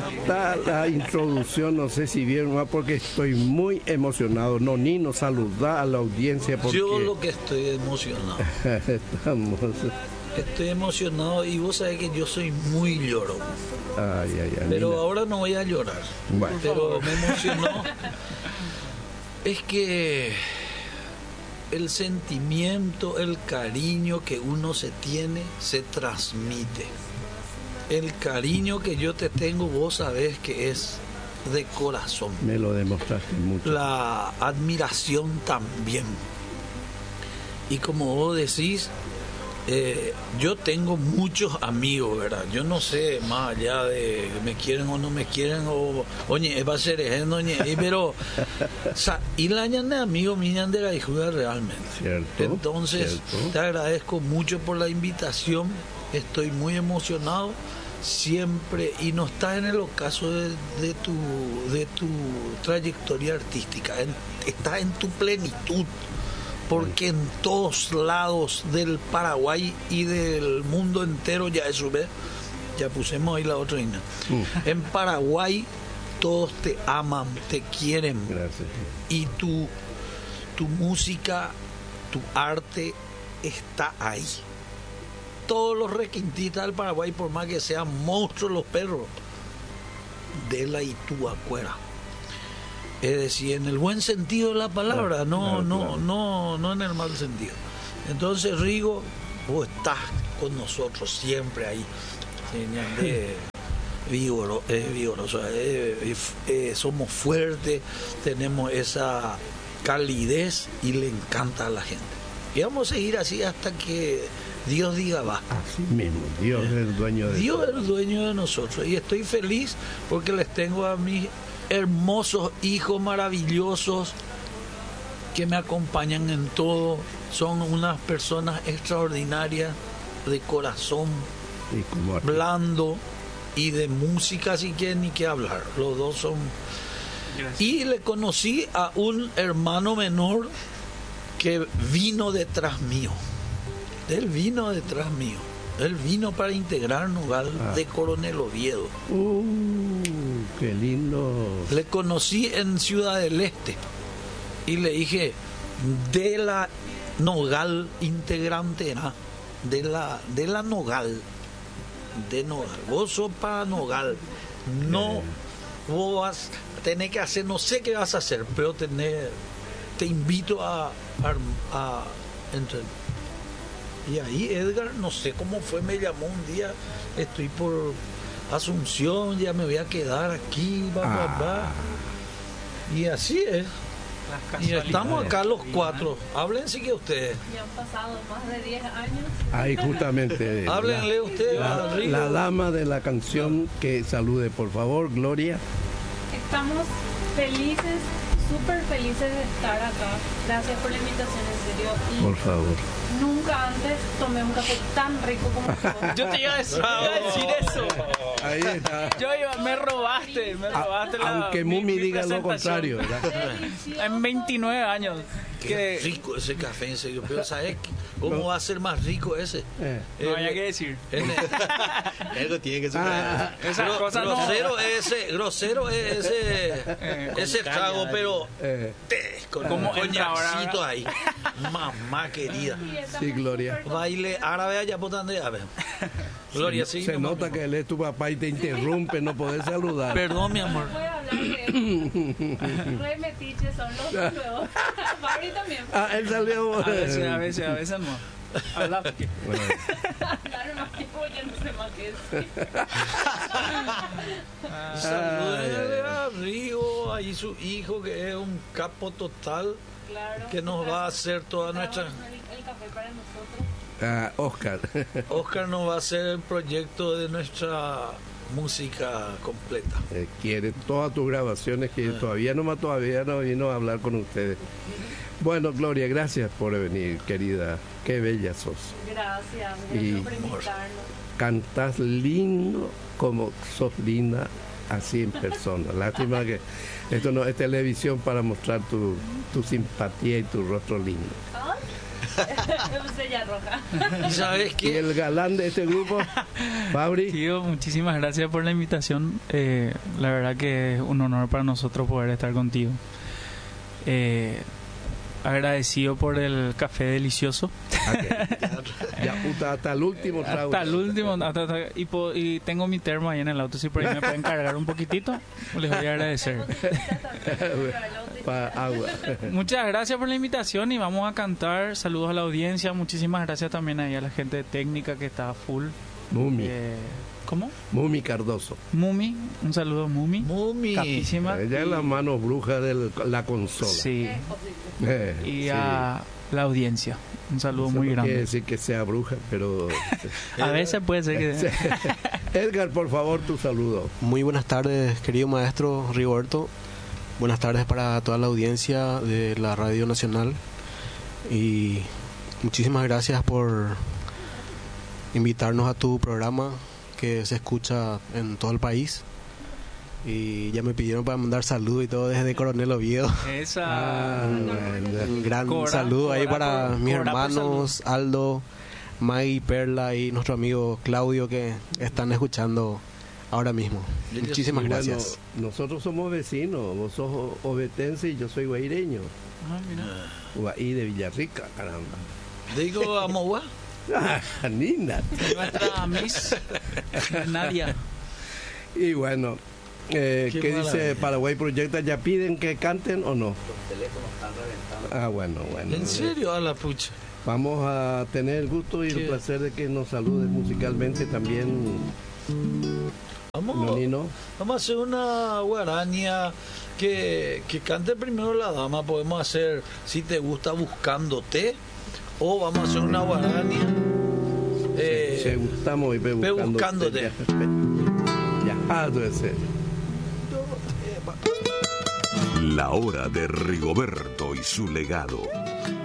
está la introducción, no sé si vieron más, porque estoy muy emocionado. Nonino, saluda a la audiencia porque... Yo lo que estoy emocionado. Estoy emocionado y vos sabés que yo soy muy llorón. Pero Nina. ahora no voy a llorar. Bueno. Pero me emocionó. Es que el sentimiento, el cariño que uno se tiene, se transmite. El cariño que yo te tengo, vos sabés que es de corazón. Me lo demostraste mucho. La admiración también. Y como vos decís, yo tengo muchos amigos, ¿verdad? Yo no sé más allá de me quieren o no me quieren, o oye, va a ser pero y la de amigos míos de la ayuda realmente. Cierto. Entonces, cierto. te agradezco mucho por la invitación. Estoy muy emocionado siempre, y no está en el ocaso de tu trayectoria artística, está en tu plenitud, porque en todos lados del Paraguay y del mundo entero, ya eso, ¿ves? Ya pusimos ahí la otra línea. En Paraguay todos te aman, te quieren. Gracias. Y tu música, tu arte está ahí. Todos los requintistas del Paraguay, por más que sean monstruos los perros, de la Ituacuera. Es decir, en el buen sentido de la palabra, no en el mal sentido. Entonces, Rigo, vos estás con nosotros siempre ahí. Vigoroso, somos fuertes, tenemos esa calidez y le encanta a la gente. Y vamos a seguir así hasta que Dios diga va. Así mismo, Dios es el dueño de Dios todo. es el dueño de nosotros. Y estoy feliz porque les tengo a mis hermosos hijos maravillosos que me acompañan en todo. Son unas personas extraordinarias, de corazón Y como aquí. blando, y de música, así que ni que hablar. Los dos son... Gracias. Y le conocí a un hermano menor que vino detrás mío. Él vino detrás mío. Él vino para integrar Nogal de Coronel Oviedo. Qué lindo. Le conocí en Ciudad del Este y le dije, de la Nogal integrante, ¿no? de la Nogal, de Nogal. Vos sos para Nogal. No, vos vas a tener que hacer, no sé qué vas a hacer, pero te invito a entrar. Y ahí Edgar, no sé cómo fue, me llamó un día, estoy por Asunción, ya me voy a quedar aquí, y así es. Y estamos acá los cuatro. Hablen sí que ustedes. Ya han pasado más de 10 años. Ahí justamente. Háblenle ustedes. La dama de la canción que salude, por favor, Gloria. Estamos felices, súper felices de estar acá. Gracias por la invitación, en serio. Y Por favor. nunca antes tomé un café tan rico como vos. Yo te iba a decir eso. Ahí está. Me robaste Aunque Mumi diga lo contrario, ¿verdad? En 29 años. Qué rico ese café, en serio. Pero ¿sabes cómo va a ser más rico ese? No había que decir. Algo tiene que ser. Esas cosas no. Grosero es ese trago, pero con ¿Cómo un entra ahora? coñacito ahí. Mamá querida. Sí, Gloria. Baile árabe allá por donde. A ver. Gloria, sí. Se nota que él es tu papá y te interrumpe, no podés saludar. Perdón, mi amor. No puedo hablar de eso. Re metiches son los nuevos. Fabri también. Él salió. A veces no. Habla porque... Bueno, Hablar más tiempo, yo no sé más qué decir. Salúdenle a Rigo, ahí su hijo, que es un capo total, Claro. que nos va a hacer toda nuestra... El café para nosotros. Oscar. Oscar nos va a hacer el proyecto de nuestra música completa. Quiere todas tus grabaciones que todavía no vino a hablar con ustedes. Bueno, Gloria, gracias por venir, querida. Qué bella sos. Gracias, Y- gracias por invitarnos. Cantás lindo como sos linda así en persona. Lástima que esto no es televisión para mostrar tu simpatía y tu rostro lindo. Ay, Estrella roja. ¿Y sabes Y qué? el galán de este grupo, Fabri. Tío, muchísimas gracias por la invitación. La verdad que es un honor para nosotros poder estar contigo. Agradecido por el café delicioso. Ya, puta, hasta el último trago. Hasta el último. Y tengo mi termo ahí en el auto. Si por ahí me pueden cargar un poquitito, les voy a agradecer. Pa' agua. Muchas gracias por la invitación y vamos a cantar. Saludos a la audiencia. Muchísimas gracias también ahí a la gente de técnica que está full. Mumi. ¿Cómo? Mumi Cardoso. Mumi. Un saludo, Mumi. Mumi. Capísima. Ella es la mano bruja de la consola. Sí. Y Sí. a la audiencia. Un saludo Eso muy no quiere grande. decir que sea bruja, pero... A veces puede ser que... Edgar, por favor, tu saludo. Muy buenas tardes, querido maestro Rigoberto. Buenas tardes para toda la audiencia de la Radio Nacional. Y muchísimas gracias por invitarnos a tu programa que se escucha en todo el país. Y ya me pidieron para mandar saludos y todo desde Coronel Oviedo. Esa... Un gran Cobra, saludo ahí cobra para por- mis cobra por hermanos Aldo, Maggie, Perla y nuestro amigo Claudio que están escuchando ahora mismo. Ellos- Muchísimas Y bueno, gracias. nosotros somos vecinos. Vos sos ovetense y yo soy guaireño. Ah, mira. Y de Villarrica, caramba. Digo a Mogua. Ah, Nina. Nuestra Miss Nadia. Y bueno, ¿qué dice maravilla. Paraguay Proyecta? ¿Ya piden que canten o no? Los teléfonos están reventando. bueno. ¿En serio? A la pucha. Vamos a tener el gusto y el ¿Qué? placer de que nos salude musicalmente también Vamos, Nonino. vamos a hacer una guaraña que cante primero la dama. Podemos hacer, si te gusta, buscándote. O vamos a hacer una guaraña. Se gustamos y ve buscándote. Ya, debe ser. La hora de Rigoberto y su legado.